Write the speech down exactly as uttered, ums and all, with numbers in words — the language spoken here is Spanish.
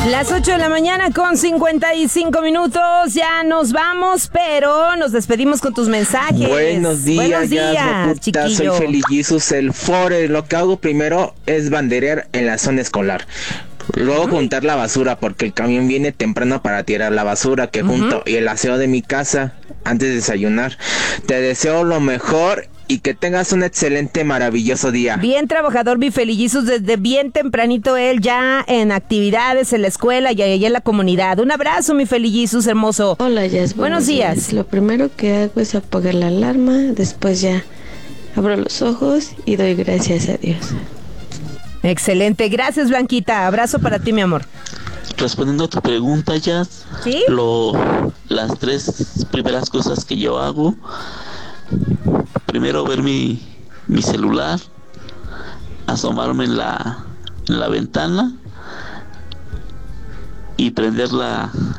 Las ocho de la mañana con cincuenta y cinco minutos, ya nos vamos, pero nos despedimos con tus mensajes. Buenos días, Buenos días, Yasmo, puta, chiquillo. soy Feliz Jesus, el Fore. Lo que hago primero es banderear en la zona escolar. Luego juntar la basura porque el camión viene temprano para tirar la basura que junto, uh-huh. y el aseo de mi casa antes de desayunar. Te deseo lo mejor y que tengas un excelente, maravilloso día. Bien trabajador, mi Felillizos, desde bien tempranito él ya en actividades en la escuela y allá en la comunidad. Un abrazo, mi Felillizos hermoso. Hola, Jess. Buenos días. días. Lo primero que hago es apagar la alarma, después ya abro los ojos y doy gracias a Dios. Excelente, gracias Blanquita, abrazo para ti, mi amor. Respondiendo a tu pregunta, Jazz, ¿sí? Lo, las tres primeras cosas que yo hago: primero ver mi, mi celular, asomarme en la, en la ventana y prender la,